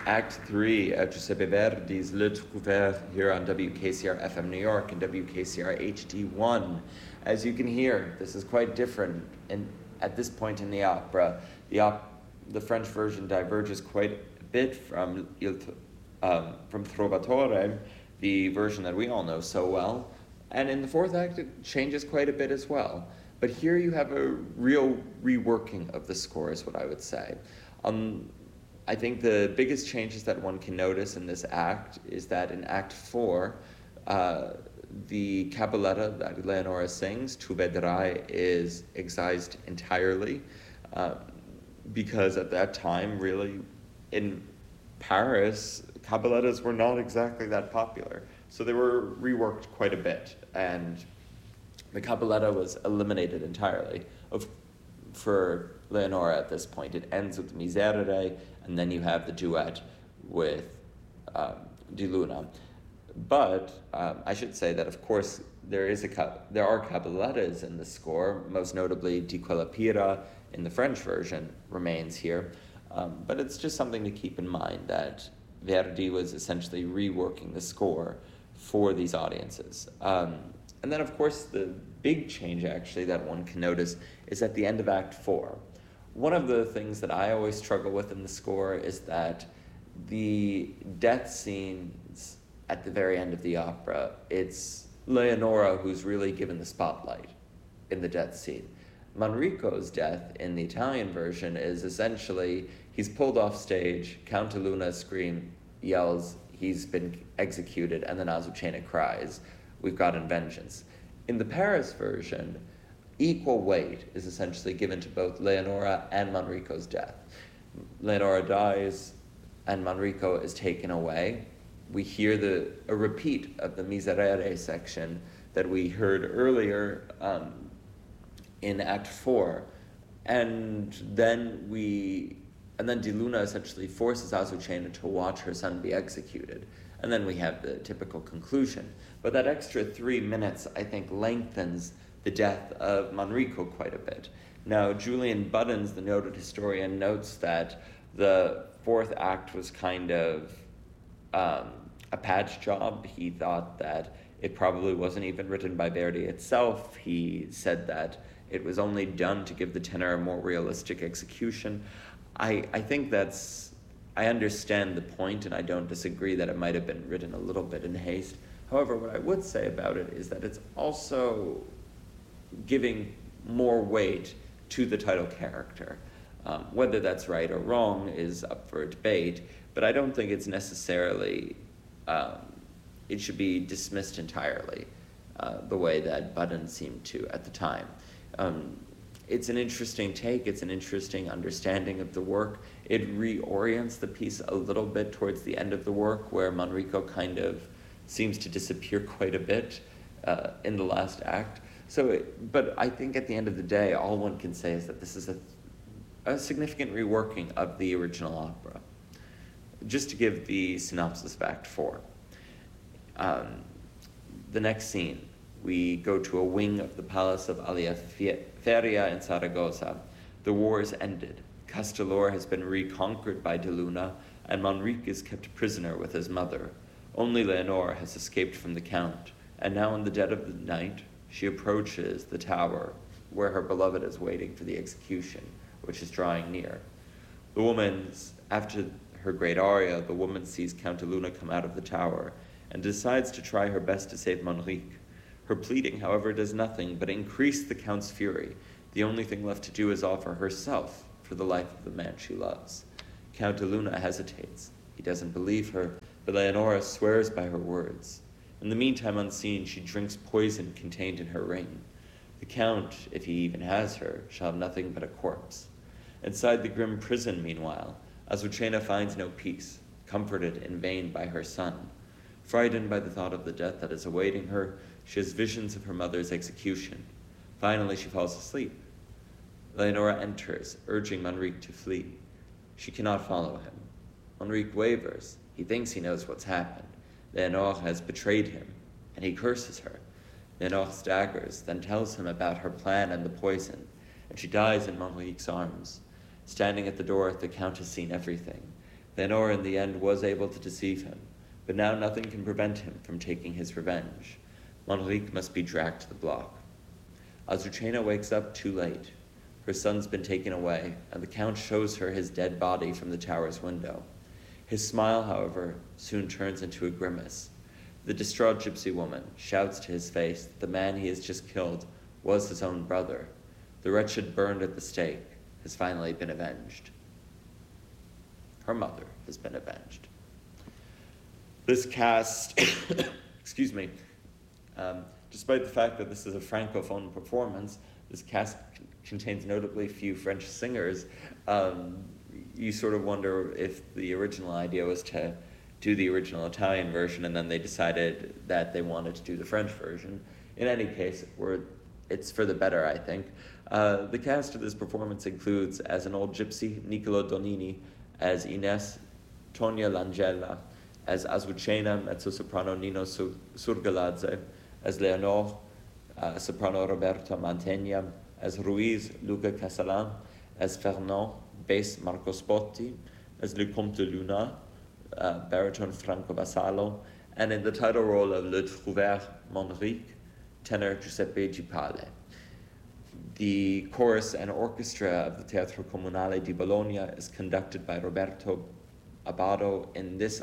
Act 3 of Giuseppe Verdi's Le Trouvère here on WKCR FM New York and WKCR HD1. As you can hear, this is quite different at this point in the opera. The French version diverges quite a bit from Trovatore, the version that we all know so well. And in the fourth act, it changes quite a bit as well. But here you have a real reworking of the score, is what I would say. I think the biggest changes that one can notice in this act is that in Act 4, the cabaletta that Leonora sings, Tu vedrai, is excised entirely because at that time, really, in Paris, caballettas were not exactly that popular. So they were reworked quite a bit, and the cabaletta was eliminated entirely. For Leonora at this point, it ends with Miserere, and then you have the duet with Di Luna. But I should say that, of course, there are caballettas in the score, most notably Di quella pira in the French version remains here. But it's just something to keep in mind that Verdi was essentially reworking the score for these audiences. And then, of course, the big change, actually, that one can notice is at the end of Act 4. One of the things that I always struggle with in the score is that the death scenes at the very end of the opera, it's Leonora who's really given the spotlight in the death scene. Manrico's death in the Italian version is essentially, he's pulled off stage, Count Luna yells, he's been executed, and then Azucena cries, we've gotten vengeance. In the Paris version, equal weight is essentially given to both Leonora and Manrico's death. Leonora dies and Manrico is taken away. We hear a repeat of the Miserere section that we heard earlier in Act 4. And then Di Luna essentially forces Azucena to watch her son be executed. And then we have the typical conclusion. But that extra 3 minutes, I think, lengthens the death of Manrico quite a bit. Now, Julian Buttons, the noted historian, notes that the fourth act was kind of a patch job. He thought that it probably wasn't even written by Verdi itself. He said that it was only done to give the tenor a more realistic execution. I think I understand the point, and I don't disagree that it might have been written a little bit in haste. However, what I would say about it is that it's also giving more weight to the title character. Whether that's right or wrong is up for debate, but I don't think it's necessarily, it should be dismissed entirely, the way that Budden seemed to at the time. It's an interesting take, it's an interesting understanding of the work. It reorients the piece a little bit towards the end of the work, where Manrico kind of seems to disappear quite a bit in the last act. But I think at the end of the day, all one can say is that this is a significant reworking of the original opera. Just to give the synopsis of Act 4. The next scene, we go to a wing of the palace of Aliaferia in Saragossa. The war is ended. Castelor has been reconquered by Di Luna, and Manrique is kept prisoner with his mother. Only Leonora has escaped from the count, and now in the dead of the night, she approaches the tower where her beloved is waiting for the execution, which is drawing near. After her great aria, the woman sees Count Luna come out of the tower and decides to try her best to save Manrique. Her pleading, however, does nothing but increase the Count's fury. The only thing left to do is offer herself for the life of the man she loves. Count Luna hesitates. He doesn't believe her, but Leonora swears by her words. In the meantime, unseen, she drinks poison contained in her ring. The Count, if he even has her, shall have nothing but a corpse. Inside the grim prison, meanwhile, Azucena finds no peace, comforted in vain by her son. Frightened by the thought of the death that is awaiting her, she has visions of her mother's execution. Finally, she falls asleep. Leonora enters, urging Manrique to flee. She cannot follow him. Manrique wavers. He thinks he knows what's happened. Leonora has betrayed him, and he curses her. Leonora staggers, then tells him about her plan and the poison, and she dies in Manrique's arms. Standing at the door, the Count has seen everything. Leonore in the end was able to deceive him, but now nothing can prevent him from taking his revenge. Manrique must be dragged to the block. Azucena wakes up too late. Her son's been taken away, and the Count shows her his dead body from the tower's window. His smile, however, soon turns into a grimace. The distraught gypsy woman shouts to his face that the man he has just killed was his own brother. The wretched burned at the stake has finally been avenged. Her mother has been avenged. This cast, excuse me, despite the fact that this is a francophone performance, this cast contains notably few French singers. You sort of wonder if the original idea was to do the original Italian version and then they decided that they wanted to do the French version. In any case, it's for the better, I think. The cast of this performance includes, as an old gypsy, Niccolo Donini, as Ines, Tonia Langella, as Azucena, mezzo-soprano Nino Surgaladze, as Leonore, soprano Roberta Mantegna, as Ruiz, Luca Casalan, as Fernand, bass Marco Spotti, as Le Comte de Luna, baritone Franco Vassallo, and in the title role of Le Trouvère Manrique, tenor Giuseppe Gipale. The chorus and orchestra of the Teatro Comunale di Bologna is conducted by Roberto Abbado in this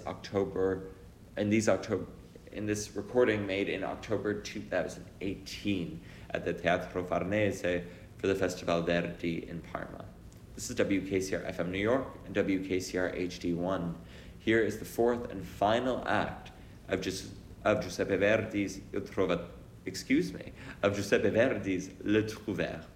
recording made in October 2018 at the Teatro Farnese for the Festival Verdi in Parma. This is WKCR FM New York and WKCR HD1. Here is the fourth and final act of Giuseppe Verdi's Le Trouvère.